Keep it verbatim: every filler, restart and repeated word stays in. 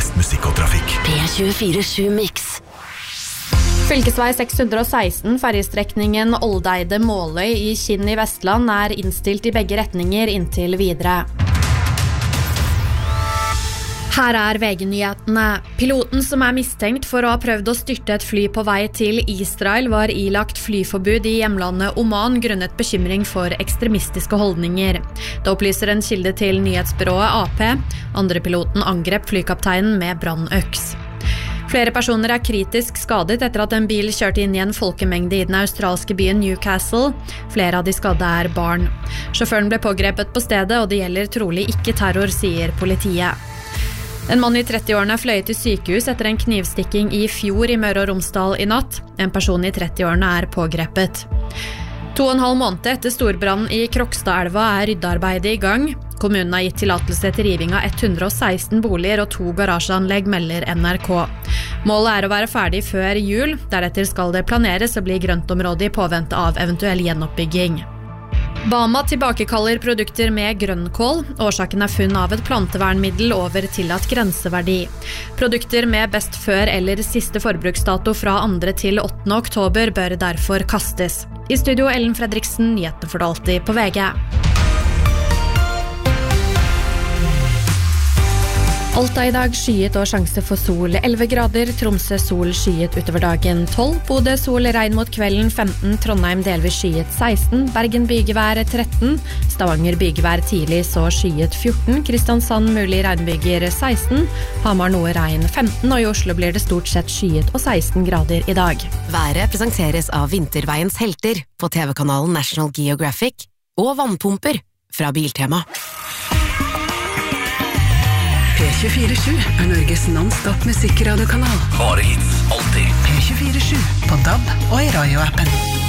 mest musikk og trafikk. P tjuefire sju Mix. Fylkesvei seks hundre og seksten, ferjestrekningen Oldeide-Måløy i Kinn i Vestland er innstilt i begge retninger inntil videre. Her er V G-nyhetene. Piloten som er mistenkt for å ha prøvd å styrte et fly på vei til Israel var ilagt flyforbud i hjemlandet Oman grunnet bekymring for ekstremistiske holdninger. Det opplyser en kilde til nyhetsbyrået A P. Andre piloten angrep flykapteinen med brannøks. Flere personer er kritisk skadet etter at en bil kjørte inn i en folkemengde i den australske byen Newcastle. Flere av de skadde er barn. Sjåføren ble pågrepet på stedet, og det gjelder trolig ikke terror, sier politiet. En mann i trettiårene er fløyet til sykehus etter en knivstikking i fjor i Møre og Romsdal i natt. En person i trettiårene er pågrepet. To og en halv måned etter storbrannen i Krokstadelva er ryddearbeidet i gang. Kommunen har gitt tillatelse til riving av ett hundre og seksten boliger og to garasjeanlegg, melder N R K. Målet er å være ferdig før jul. Deretter skal det planeres å bli grøntområde i påvente av eventuell gjenoppbygging. Bama tilbakekaller produkter med grønnkål. Årsaken er funn av et plantevernmiddel over tillatt grenseverdi. Produkter med best før eller siste forbruksdato fra andre til åttende oktober bør derfor kastes. I studio Ellen Fredriksen, nyhetene for det alltid på V G. Alta i dag skyet og sjanse for sol, elleve grader, Tromsø sol skyet utover dagen, tolv, Bodø sol regn mot kvelden, femten, Trondheim delvis skyet, seksten, Bergen bygevær tretten, Stavanger bygevær tidlig så skyet fjorten, Kristiansand mulig regnbyger seksten, Hamar noe regn femten, og i Oslo blir det stort sett skyet og seksten grader i dag. Været presenteres av Vinterveiens helter på T V-kanalen National Geographic og vannpumper fra Biltema. P tjuefire sju er Norges non-stop musikkradio-kanal. Bare hits, alltid. P tjuefire sju på D A B og i radio-appen.